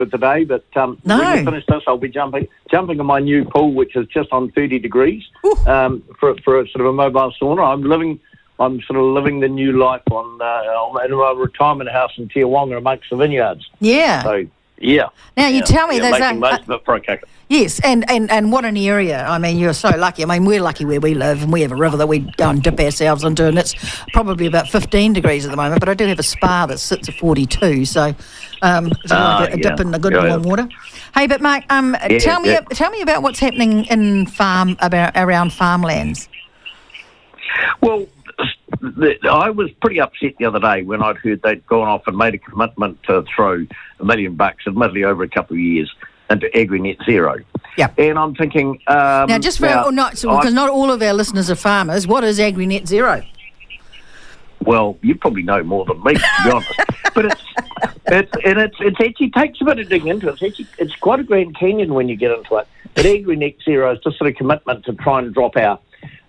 for today, but when we finish this, I'll be jumping in my new pool, which is just on 30 degrees, for a sort of a mobile sauna. I'm sort of living the new life in a retirement house in Tiawonga amongst the vineyards. Yeah. So, yeah. Now, you tell me there's making most of it for a kicker. Yes, and what an area. I mean, you're so lucky. I mean, we're lucky where we live, and we have a river that we go and dip ourselves into, and it's probably about 15 degrees at the moment, but I do have a spa that sits at 42, so it's like a dip in the good warm water. Hey, but Mark, tell me about what's happening in around farmlands. Well, I was pretty upset the other day when I'd heard they'd gone off and made a commitment to throw $1 million, admittedly over a couple of years, into AgriNet Zero. Yeah. And I'm thinking... now, just because not all of our listeners are farmers, what is AgriNet Zero? Well, you probably know more than me, to be honest. But it actually takes a bit of digging into it. It's quite a Grand Canyon when you get into it. But AgriNet Zero is just sort of commitment to try and drop our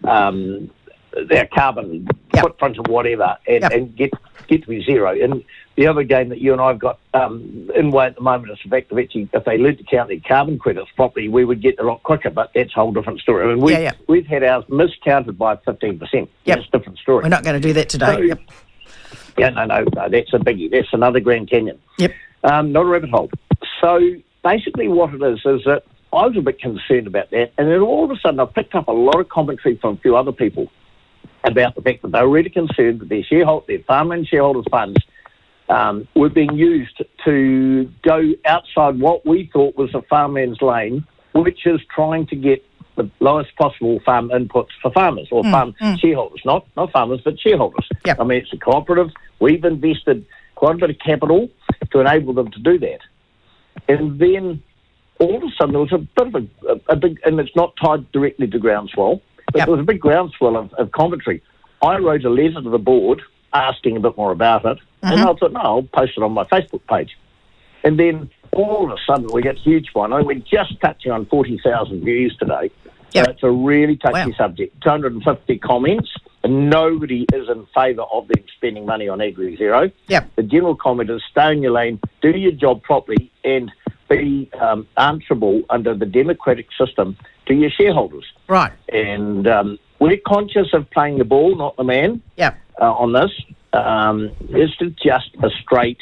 carbon footprint or whatever and get to be zero. And the other game that you and I have got in way at the moment is the fact that actually if they learned to count their carbon credits properly, we would get a lot quicker, but that's a whole different story. I mean, we've had ours miscounted by 15%. That's a different story. We're not going to do that today. So, yeah, no, that's a biggie. That's another Grand Canyon. Yep. Not a rabbit hole. So basically what it is that I was a bit concerned about that, and then all of a sudden I picked up a lot of commentary from a few other people about the fact that they were really concerned that their farmland shareholders' funds were being used to go outside what we thought was a farmland's lane, which is trying to get the lowest possible farm inputs for farmers or farm shareholders, not farmers, but shareholders. Yep. I mean, it's a cooperative. We've invested quite a bit of capital to enable them to do that. And then all of a sudden there was a bit of a big, and it's not tied directly to groundswell, but there was a big groundswell of commentary. I wrote a letter to the board asking a bit more about it, and I thought, no, I'll post it on my Facebook page. And then all of a sudden we get a huge one. I mean, we're just touching on 40,000 views today. So it's a really touchy subject. 250 comments, and nobody is in favour of them spending money on Agri Zero. The general comment is stay in your lane, do your job properly, and be answerable under the democratic system to your shareholders. Right. And we're conscious of playing the ball, not the man, on this. It's just a straight,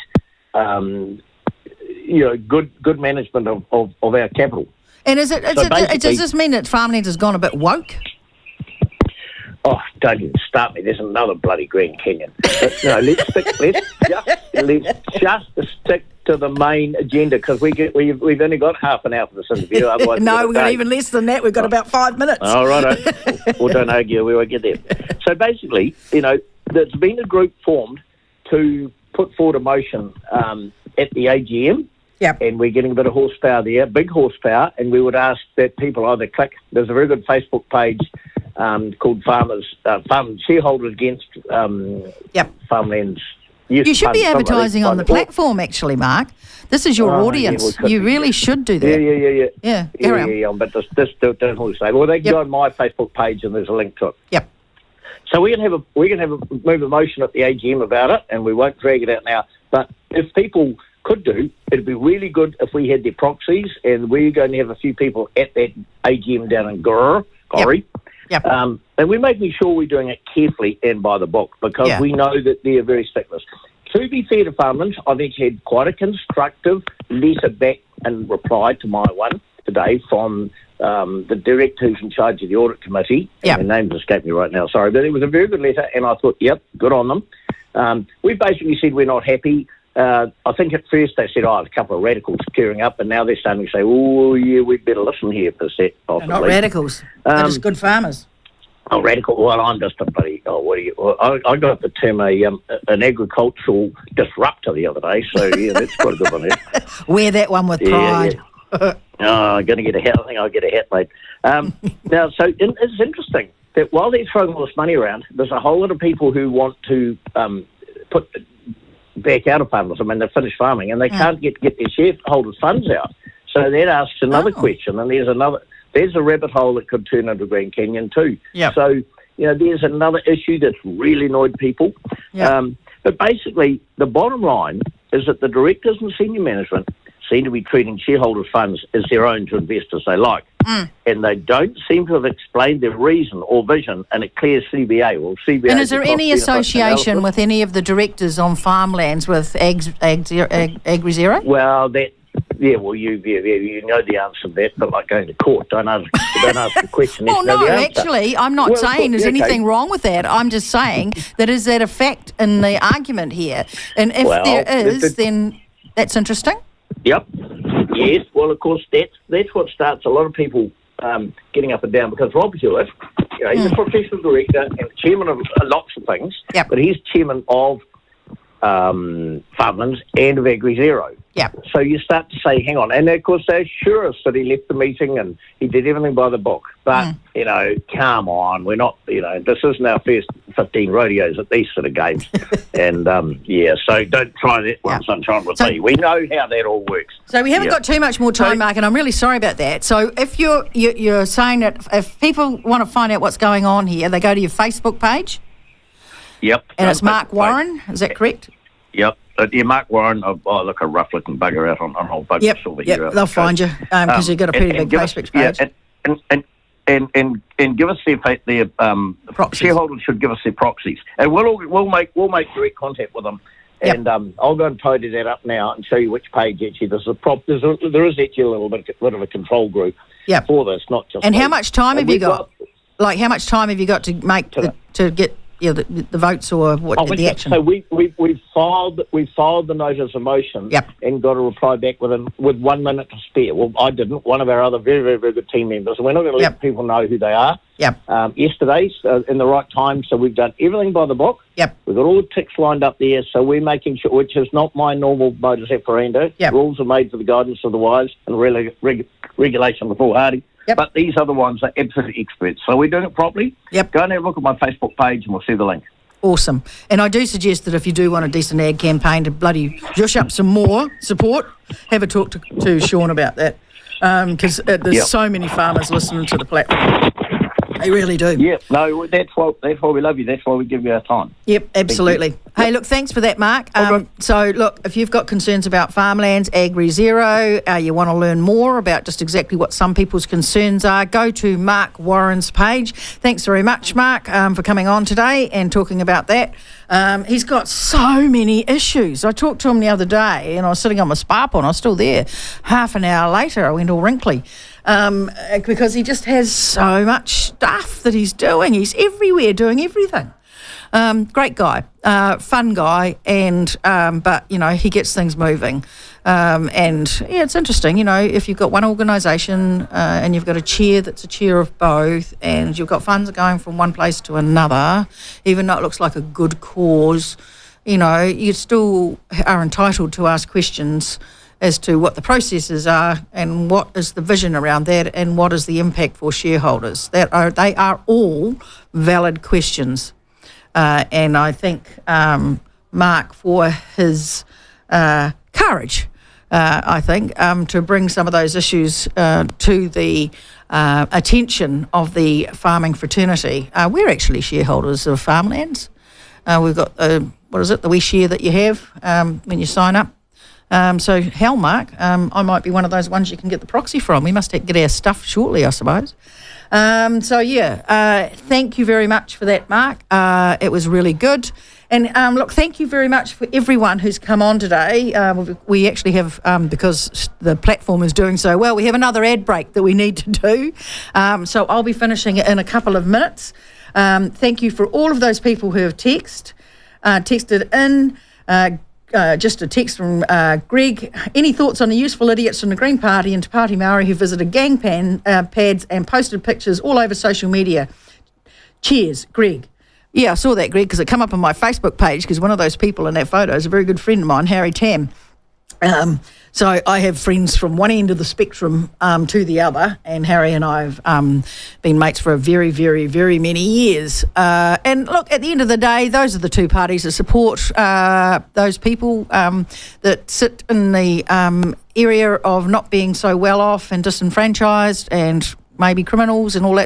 good management of our capital. And does this mean that farmland has gone a bit woke? Oh, don't even start me. There's another bloody Grand Canyon. But, let's just stick to the main agenda because we've only got half an hour for this interview. Otherwise, no, we've got even less than that. We've got about 5 minutes. All right. Well, don't argue. We won't get there. So basically, there's been a group formed to put forward a motion at the AGM. And we're getting a bit of horsepower there, big horsepower, and we would ask that people either click. There's a very good Facebook page called Farm Shareholders Against Farmlands. You should be advertising on the platform, actually, Mark. This is your audience. You really should do that. Yeah. But this doesn't always say. Well, they can go on my Facebook page, and there's a link to it. Yep. So we're going to move a motion at the AGM about it, and we won't drag it out now. But if people could do, it'd be really good if we had their proxies, and we're going to have a few people at that AGM down in Gorrie. And we're making sure we're doing it carefully and by the book because we know that they're very sticklers. To be fair to farmers, I've actually had quite a constructive letter back in reply to my one today from the director who's in charge of the audit committee. Their names escape me right now, sorry, but it was a very good letter, and I thought, good on them. We basically said we're not happy. I think at first they said, a couple of radicals queuing up, and now they're starting to say, we'd better listen here per se. They're not radicals. They're just good farmers. Oh, radical. Well, I'm just a bloody... I got the term an agricultural disruptor the other day, so, that's quite a good one. Wear that one with pride. I'm going to get a hat. I think I'll get a hat, mate. Now, so it's interesting that while they're throwing all this money around, there's a whole lot of people who want to put back out of farmers. I mean, they've finished farming, and they can't get their shareholders' funds out. So that asks another question, and there's a rabbit hole that could turn into Grand Canyon too. So, there's another issue that's really annoyed people. But basically, the bottom line is that the directors and senior management seem to be treating shareholders' funds as their own to invest as they like. And they don't seem to have explained their reason or vision in a clear CBA or CBA. And is there any association with any of the directors on farmlands with AgriZero? Well, you know the answer to that, but like going to court, don't ask the question. Well, no, actually, I'm not saying there's anything wrong with that. I'm just saying that is that a fact in the argument here? And if there is, then that's interesting. Yep. Yes. Well, of course, that's what starts a lot of people getting up and down, because Rob Hewitt, he's a professional director and chairman of lots of things, but he's chairman of Farmlands and of AgriZero. So you start to say, hang on. And, of course, they assure us that he left the meeting and he did everything by the book. But, come on. We're not, this isn't our first 15 rodeos at these sort of games. And, so don't try that one, Sunshine, with me. We know how that all works. So we haven't got too much more time, Mark, and I'm really sorry about that. So if you're saying that if people want to find out what's going on here, they go to your Facebook page? Yep. And it's Mark Warren, is that correct? Yep. Mark Warren, look, a rough-looking bugger out on old boat. Yep, they'll find you, because you've got a pretty big Facebook page. And give us their shareholders should give us their proxies, and we'll make direct contact with them. And I'll go and tidy that up now and show you which page actually there is actually a little bit of a control group for this, not just. And how much time have you got? How much time have you got to make to get the votes or the action? So we filed the notice of motion and got a reply back with 1 minute to spare. Well, I didn't. One of our other very, very, very good team members. And we're not going to let people know who they are. Yesterday, in the right time. So we've done everything by the book. We've got all the ticks lined up there. So we're making sure, which is not my normal modus operandi. Rules are made for the guidance of the wise and regulation of the foolhardy. But these other ones are absolute experts. So we're doing it properly. Go and have a look at my Facebook page and we'll see the link. Awesome. And I do suggest that if you do want a decent ag campaign to bloody juice up some more support, have a talk to Sean about that. Because there's so many farmers listening to the platform. They really do. No, that's why we love you. That's why we give you our time. Yep, absolutely. Hey, look, thanks for that, Mark. So, look, if you've got concerns about farmlands, AgriZero, you want to learn more about just exactly what some people's concerns are, go to Mark Warren's page. Thanks very much, Mark, for coming on today and talking about that. He's got so many issues. I talked to him the other day and I was sitting on my spa pond. I was still there. Half an hour later, I went all wrinkly. Because he just has so much stuff that he's doing. He's everywhere doing everything. Great guy, fun guy, and but he gets things moving. It's interesting. If you've got one organisation and you've got a chair that's a chair of both, and you've got funds going from one place to another, even though it looks like a good cause, you still are entitled to ask questions as to what the processes are and what is the vision around that and what is the impact for shareholders. They are all valid questions. And I thank Mark for his courage, to bring some of those issues to the attention of the farming fraternity. We're actually shareholders of Farmlands. We've got, the wee share that you have when you sign up. So, hell, Mark, I might be one of those ones you can get the proxy from. We must get our stuff shortly, I suppose. Thank you very much for that, Mark. It was really good. And, look, thank you very much for everyone who's come on today. We actually have, because the platform is doing so well, we have another ad break that we need to do. So I'll be finishing it in a couple of minutes. Thank you for all of those people who have texted in. Just a text from Greg. Any thoughts on the useful idiots from the Green Party and Te Pāti Māori who visited gang pads and posted pictures all over social media? Cheers, Greg. Yeah, I saw that, Greg, because it came up on my Facebook page because one of those people in that photo is a very good friend of mine, Harry Tam. So I have friends from one end of the spectrum to the other, and Harry and I have been mates for a very, very, very many years. And look, at the end of the day, those are the two parties that support those people that sit in the area of not being so well off and disenfranchised and maybe criminals and all that